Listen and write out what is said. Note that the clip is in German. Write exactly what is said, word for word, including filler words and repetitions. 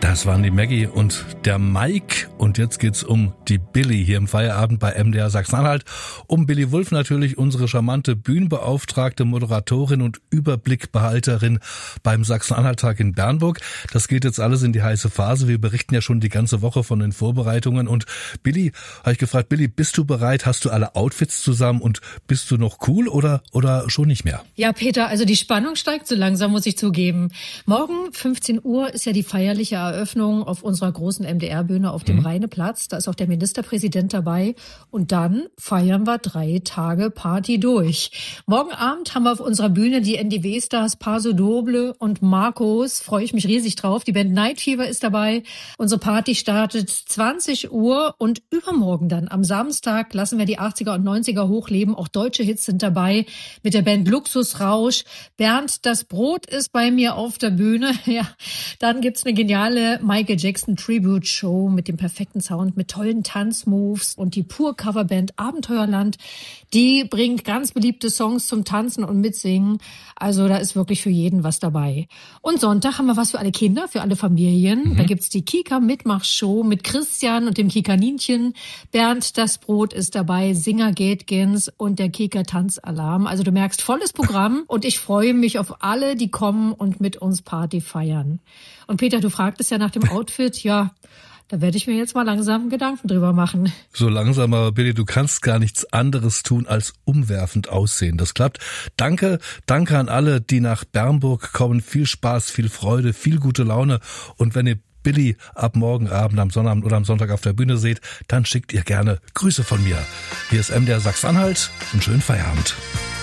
Das waren die Maggie und der Mike. Und jetzt geht's um die Billy hier im Feierabend bei M D R Sachsen-Anhalt. Um Billy Wulff natürlich, unsere charmante Bühnenbeauftragte, Moderatorin und Überblickbehalterin beim Sachsen-Anhalt-Tag in Bernburg. Das geht jetzt alles in die heiße Phase. Wir berichten ja schon die ganze Woche von den Vorbereitungen. Und Billy, habe ich gefragt, Billy, bist du bereit? Hast du alle Outfits zusammen und bist du noch cool oder, oder schon nicht mehr? Ja, Peter, also die Spannung steigt so langsam, muss ich zugeben. Morgen fünfzehn Uhr ist ja die feierliche Eröffnung auf unserer großen M D R-Bühne auf dem mhm. Rheineplatz. Da ist auch der Ministerpräsident dabei. Und dann feiern wir drei Tage Party durch. Morgen Abend haben wir auf unserer Bühne die N D W-Stars Paso Doble und Marcos. Freue ich mich riesig drauf. Die Band Night Fever ist dabei. Unsere Party startet zwanzig Uhr und übermorgen dann am Samstag lassen wir die achtziger und neunziger hochleben. Auch deutsche Hits sind dabei mit der Band Luxusrausch. Bernd, das Brot ist bei mir auf der Bühne. Ja, dann gibt's eine geniale Michael Jackson Tribute Show mit dem perfekten Sound, mit tollen Tanzmoves und die Pur Coverband Abenteuerland. Die bringt ganz beliebte Songs zum Tanzen und Mitsingen. Also da ist wirklich für jeden was dabei. Und Sonntag haben wir was für alle Kinder, für alle Familien. Mhm. Da gibt's die Kika Mitmachshow mit Christian und dem Kikaninchen. Bernd, das Brot ist dabei, Singer Gategans und der Kika Tanzalarm. Also du merkst, volles Programm und ich freue mich auf alle, die kommen und mit uns Party feiern. Und Peter, du fragtest ja nach dem Outfit. Ja, da werde ich mir jetzt mal langsam Gedanken drüber machen. So langsam, aber Billy, du kannst gar nichts anderes tun, als umwerfend aussehen. Das klappt. Danke, danke an alle, die nach Bernburg kommen. Viel Spaß, viel Freude, viel gute Laune. Und wenn ihr Billy ab morgen Abend, am Sonnabend oder am Sonntag auf der Bühne seht, dann schickt ihr gerne Grüße von mir. Hier ist M D R Sachsen-Anhalt und schönen Feierabend.